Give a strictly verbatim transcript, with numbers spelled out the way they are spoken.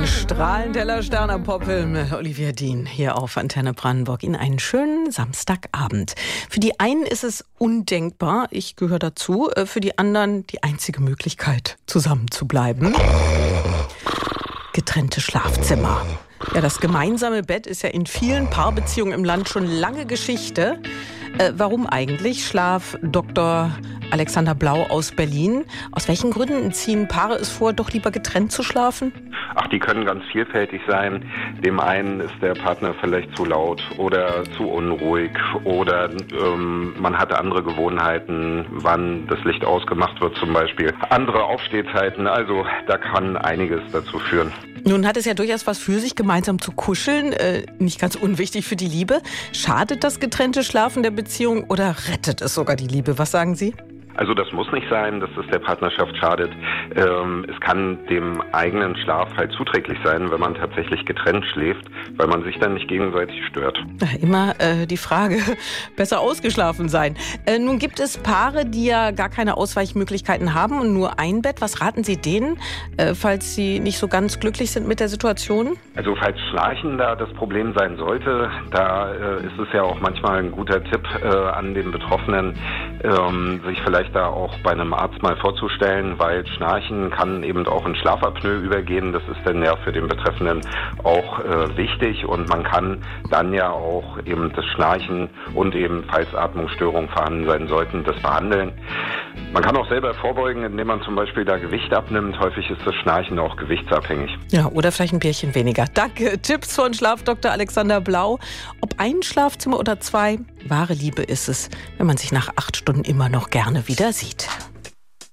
Ein strahlend heller Stern am Poppel mit Olivia Dean hier auf Antenne Brandenburg. Ihnen einen schönen Samstagabend. Für die einen ist es undenkbar, ich gehöre dazu, für die anderen die einzige Möglichkeit, zusammen zu bleiben. Getrennte Schlafzimmer. Ja, das gemeinsame Bett ist ja in vielen Paarbeziehungen im Land schon lange Geschichte. Äh, warum eigentlich? Schlaf Doktor Alexander Blau aus Berlin. Aus welchen Gründen ziehen Paare es vor, doch lieber getrennt zu schlafen? Ach, die können ganz vielfältig sein. Dem einen ist der Partner vielleicht zu laut oder zu unruhig oder ähm, man hat andere Gewohnheiten, wann das Licht ausgemacht wird zum Beispiel. Andere Aufstehzeiten, also da kann einiges dazu führen. Nun hat es ja durchaus was für sich, gemeinsam zu kuscheln. Äh, nicht ganz unwichtig für die Liebe. Schadet das getrennte Schlafen der Beziehung oder rettet es sogar die Liebe? Was sagen Sie? Also das muss nicht sein, dass es der Partnerschaft schadet. Ähm, es kann dem eigenen Schlaf halt zuträglich sein, wenn man tatsächlich getrennt schläft, weil man sich dann nicht gegenseitig stört. Immer äh, die Frage, besser ausgeschlafen sein. Äh, nun gibt es Paare, die ja gar keine Ausweichmöglichkeiten haben und nur ein Bett. Was raten Sie denen, äh, falls sie nicht so ganz glücklich sind mit der Situation? Also falls Schnarchen da das Problem sein sollte, da äh, ist es ja auch manchmal ein guter Tipp äh, an den Betroffenen, ähm, sich vielleicht da auch bei einem Arzt mal vorzustellen, weil Schnarchen kann eben auch in Schlafapnoe übergehen. Das ist dann ja für den Betreffenden auch äh, wichtig und man kann dann ja auch eben das Schnarchen und eben, falls Atmungsstörungen vorhanden sein sollten, das behandeln. Man kann auch selber vorbeugen, indem man zum Beispiel da Gewicht abnimmt. Häufig ist das Schnarchen auch gewichtsabhängig. Ja, oder vielleicht ein Bierchen weniger. Danke. Tipps von Schlafdoktor Alexander Blau. Ob ein Schlafzimmer oder zwei, wahre Liebe ist es, wenn man sich nach acht Stunden immer noch gerne wieder sieht.